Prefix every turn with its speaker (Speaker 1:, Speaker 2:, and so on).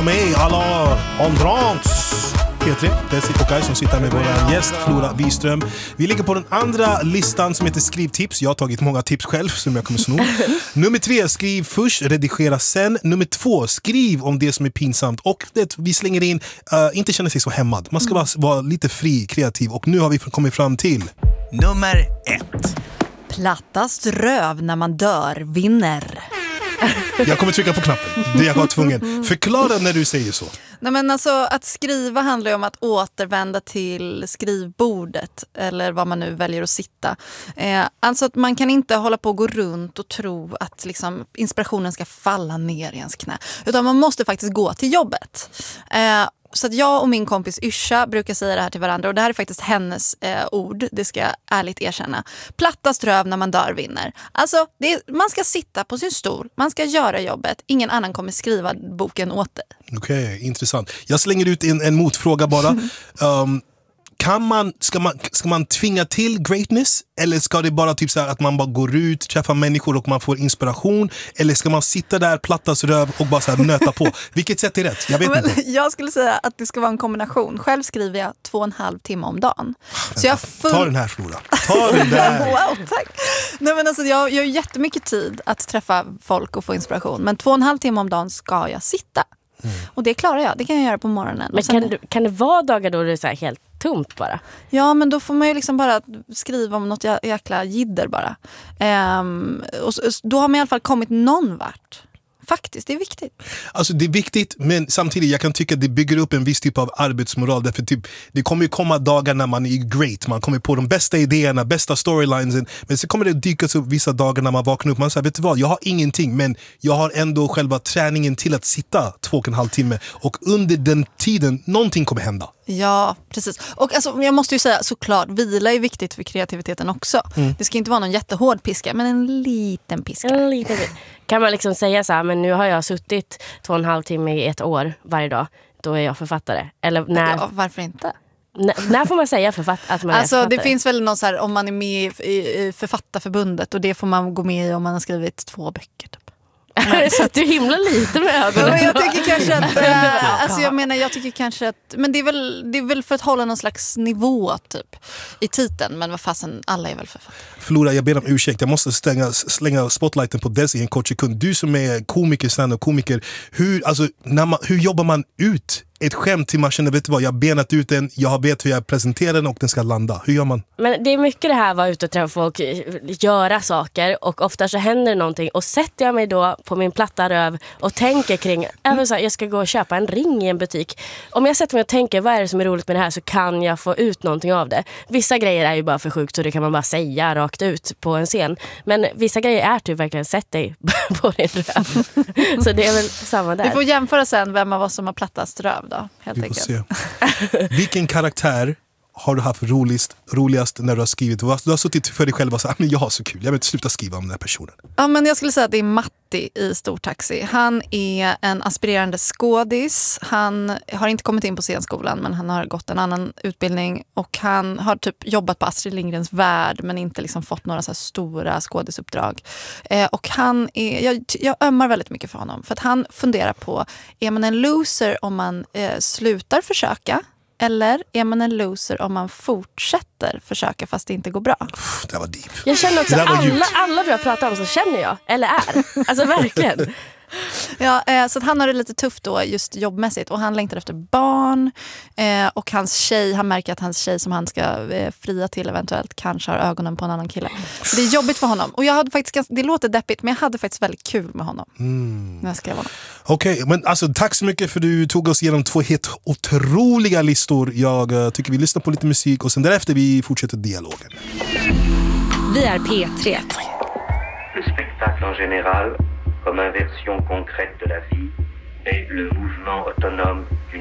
Speaker 1: och mig, alla Andrans. P3, Desi och jag som sitter med vår gäst Flora Wiström. Vi ligger på den andra listan som heter skrivtips. Jag har tagit många tips själv som jag kommer sno. Nummer 3, skriv först, redigera sen. Nummer 2, skriv om det som är pinsamt. Och det vi slänger in, inte känna sig så hämmad. Man ska vara lite fri, kreativ. Och nu har vi kommit fram till
Speaker 2: nummer 1.
Speaker 3: Plattast röv när man dör vinner.
Speaker 1: Jag kommer trycka på knappen. Det jag var tvungen. Förklara när du säger så.
Speaker 3: Nej, men alltså, att skriva handlar ju om att återvända till skrivbordet eller vad man nu väljer att sitta. Alltså att man kan inte hålla på att gå runt och tro att liksom, inspirationen ska falla ner i ens knä. Utan man måste faktiskt gå till jobbet. Så att jag och min kompis Yrsa brukar säga det här till varandra. Och det här är faktiskt hennes ord, det ska jag ärligt erkänna. Plattast röv när man dör vinner. Alltså, man ska sitta på sin stol, man ska göra jobbet. Ingen annan kommer skriva boken åt dig.
Speaker 1: Okej, intressant. Jag slänger ut en motfråga bara. Ska man tvinga till greatness? Eller ska det bara typ så här att man bara går ut, träffar människor och man får inspiration? Eller ska man sitta där, plattas röv och bara så här nöta på? Vilket sätt är rätt? Jag vet inte.
Speaker 3: Jag skulle säga att det ska vara en kombination. Själv skriver jag 2,5 timmar om dagen.
Speaker 1: Så ta den här, Flora. Ta den där.
Speaker 3: Wow, tack. Nej, men alltså, jag har jättemycket tid att träffa folk och få inspiration. Men 2,5 timmar om dagen ska jag sitta. Och det klarar jag, det kan jag göra på morgonen.
Speaker 4: Men kan det vara dagar då det är så här helt tomt bara?
Speaker 3: Ja, men då får man ju liksom bara skriva om något jäkla jidder bara. Och då har man i alla fall kommit någon vart. Faktiskt, det är viktigt.
Speaker 1: Alltså det är viktigt, men samtidigt jag kan tycka att det bygger upp en viss typ av arbetsmoral. Därför typ, det kommer ju komma dagar när man är great. Man kommer på de bästa idéerna, bästa storylinesen. Men så kommer det dyka upp vissa dagar när man vaknar upp. Man säger, vet du vad, jag har ingenting. Men jag har ändå själva träningen till att sitta 2,5 timmar. Och under den tiden, någonting kommer hända.
Speaker 3: Ja, precis. Och alltså, jag måste ju säga, såklart, vila är viktigt för kreativiteten också. Det ska inte vara någon jättehård piska, men en liten piska.
Speaker 4: Kan man liksom säga så här, men nu har jag suttit 2,5 timmar i 1 år varje dag, då är jag författare. Eller när...
Speaker 3: Ja, varför inte?
Speaker 4: När får man säga att man är författare?
Speaker 3: Det finns väl någon så här, om man är med i Författarförbundet, och det får man gå med i om man har skrivit 2 böcker typ.
Speaker 4: Så att du himlar lite med ögonen.
Speaker 3: Men jag tycker kanske att jag tycker kanske att, men det är väl för att hålla någon slags nivå typ i titeln, men vad fasen, alla är väl författare.
Speaker 1: Flora, jag ber om ursäkt. Jag måste slänga spotlighten på Desi en kort sekund. Du som är komiker, stand-up komiker, hur jobbar man ut ett skämt till man känner, vet du vad, jag har benat ut den, jag vet hur jag presenterar den och den ska landa. Hur gör man?
Speaker 4: Men det är mycket det här att vara ute och träffa folk, göra saker, och ofta så händer någonting och sätter jag mig då på min platta röv och tänker kring, även så här, jag ska gå och köpa en ring i en butik. Om jag sätter mig och tänker, vad är det som är roligt med det här, så kan jag få ut någonting av det. Vissa grejer är ju bara för sjukt, så det kan man bara säga rakt ut på en scen. Men vissa grejer är typ verkligen, sätt dig på din röv. Så det är väl samma där.
Speaker 3: Vi får jämföra sen vem av oss som har plattast röv då, helt
Speaker 1: Vi får
Speaker 3: enkelt.
Speaker 1: se. Vilken karaktär har du haft roligast när du har skrivit? Du har suttit för dig själv och sagt, men jag har så kul, jag vill inte sluta skriva om den här personen.
Speaker 3: Ja, men jag skulle säga att det är Matti i Stor Taxi. Han är en aspirerande skådis. Han har inte kommit in på scenskolan, men han har gått en annan utbildning. Och han har typ jobbat på Astrid Lindgrens Värld, men inte liksom fått några så här stora skådisuppdrag. Och han är, jag ömmar väldigt mycket för honom. För att han funderar på, är man en loser om man slutar försöka? Eller är man en loser om man fortsätter försöka fast det inte går bra?
Speaker 1: Det var deep.
Speaker 4: Jag känner också alla du har pratat om så känner jag, eller är. Alltså verkligen.
Speaker 3: Ja, så att han har det lite tufft då just jobbmässigt, och han längtar efter barn, och hans tjej, han märker att hans tjej som han ska fria till eventuellt kanske har ögonen på en annan kille. Så det är jobbigt för honom, och jag hade faktiskt, det låter deppigt, men jag hade faktiskt väldigt kul med honom när jag skrev honom.
Speaker 1: Okej, men alltså tack så mycket för att du tog oss igenom 2 helt otroliga listor. Jag tycker vi lyssnar på lite musik och sen därefter vi fortsätter dialogen.
Speaker 5: Vi är P3.
Speaker 6: Le spectacle en général, comme inversion concrète de la vie, est le mouvement autonome d'une